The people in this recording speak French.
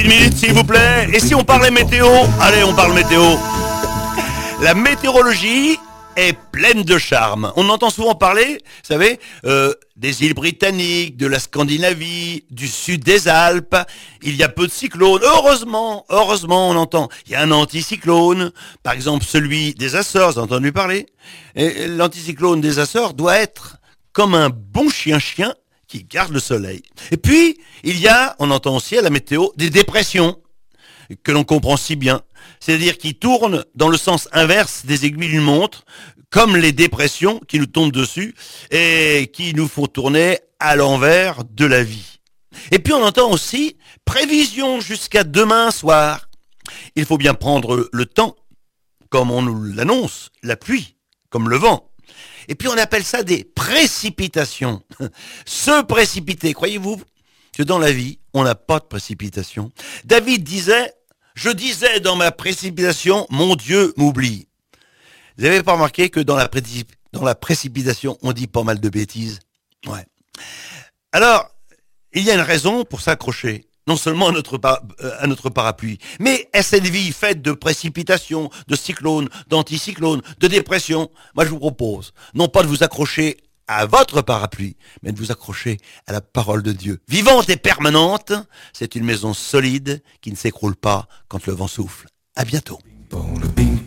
Une minute s'il vous plaît. Et si on parlait météo? Allez, on parle météo. La météorologie est pleine de charme. On entend souvent parler, vous savez, des îles britanniques, de la Scandinavie, du sud des Alpes. Il y a peu de cyclones. Heureusement, on entend. Il y a un anticyclone, par exemple celui des Açores, vous avez entendu parler. Et l'anticyclone des Açores doit être comme un bon chien qui garde le soleil. Et puis, il y a, on entend aussi à la météo, des dépressions que l'on comprend si bien, c'est-à-dire qui tournent dans le sens inverse des aiguilles d'une montre, comme les dépressions qui nous tombent dessus et qui nous font tourner à l'envers de la vie. Et puis on entend aussi prévision jusqu'à demain soir. Il faut bien prendre le temps, comme on nous l'annonce, la pluie, comme le vent. Et puis on appelle ça des précipitations. Se précipiter, croyez-vous que dans la vie, on n'a pas de précipitation? David disait, je disais dans ma précipitation, mon Dieu m'oublie. Vous n'avez pas remarqué que dans la précipitation, on dit pas mal de bêtises? Ouais. Alors, il y a une raison pour s'accrocher, non seulement à notre parapluie, mais à cette vie faite de précipitations, de cyclones, d'anticyclones, de dépressions. Moi, je vous propose, non pas de vous accrocher à votre parapluie, mais de vous accrocher à la parole de Dieu. Vivante et permanente, c'est une maison solide qui ne s'écroule pas quand le vent souffle. À bientôt.